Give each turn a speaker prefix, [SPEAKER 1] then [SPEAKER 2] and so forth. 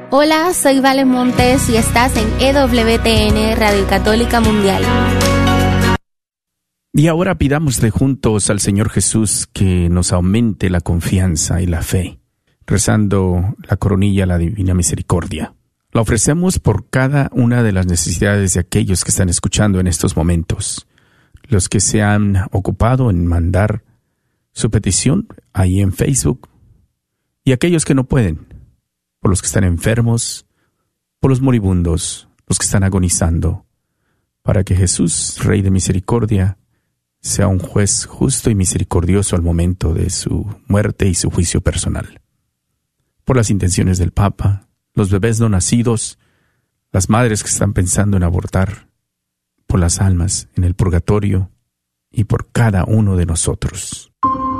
[SPEAKER 1] Hola, soy Vale Montes y estás en EWTN, Radio Católica Mundial.
[SPEAKER 2] Y ahora pidámosle juntos al Señor Jesús que nos aumente la confianza y la fe, rezando la coronilla a la Divina Misericordia. La ofrecemos por cada una de las necesidades de aquellos que están escuchando en estos momentos, los que se han ocupado en mandar su petición ahí en Facebook, y aquellos que no pueden, por los que están enfermos, por los moribundos, los que están agonizando, para que Jesús, Rey de Misericordia, sea un juez justo y misericordioso al momento de su muerte y su juicio personal. Por las intenciones del Papa, los bebés no nacidos, las madres que están pensando en abortar, por las almas en el purgatorio y por cada uno de nosotros.